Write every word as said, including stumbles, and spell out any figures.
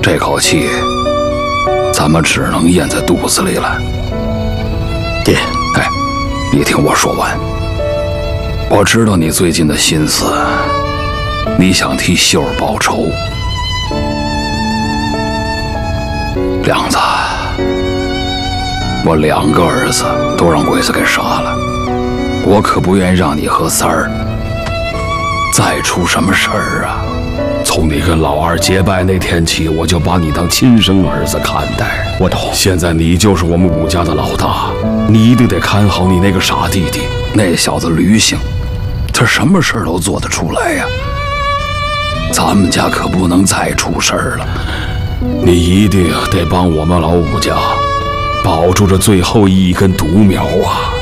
这口气，咱们只能咽在肚子里了。 爹， 哎，你听我说完。我知道你最近的心思，你想替秀儿报仇。梁子，我两个儿子都让鬼子给杀了，我可不愿意让你和三儿再出什么事儿啊！ 从你跟老二结拜那天起，我就把你当亲生儿子看待。 我懂。 现在你就是我们武家的老大，你一定得看好你那个傻弟弟。 那小子驴性，他什么事儿都做得出来呀。咱们家可不能再出事儿了。 你一定得帮我们老武家保住这最后一根独苗啊！